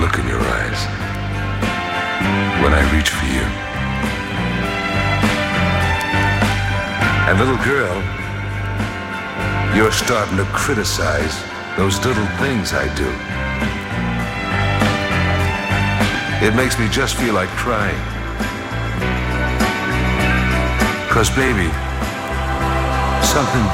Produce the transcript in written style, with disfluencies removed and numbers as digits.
look in your eyes when I reach for you. And little girl, you're starting to criticize those little things I do. It makes me just feel like crying. 'Cause baby, something